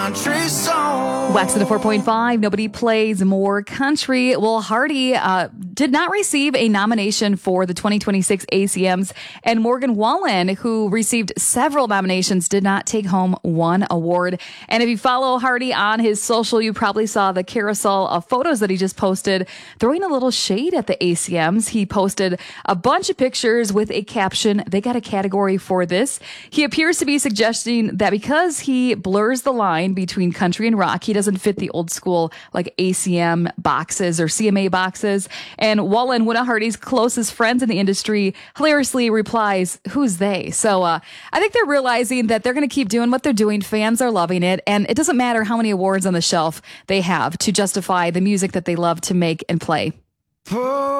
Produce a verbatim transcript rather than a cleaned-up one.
Country song. Wax at a four point five. Nobody plays more country. Well, Hardy uh, did not receive a nomination for the twenty twenty-six A C Ms, and Morgan Wallen, who received several nominations, did not take home one award. And if you follow Hardy on his social, you probably saw the carousel of photos that he just posted, throwing a little shade at the A C Ms. He posted a bunch of pictures with a caption. They got a category for this. He appears to be suggesting that because he blurs the line between country and rock, he doesn't fit the old school like A C M boxes or C M A boxes. And Wallen, one of Hardy's closest friends in the industry, hilariously replies, "Who's they?" So uh, I think they're realizing that they're going to keep doing what they're doing. Fans are loving it, and it doesn't matter how many awards on the shelf they have to justify the music that they love to make and play.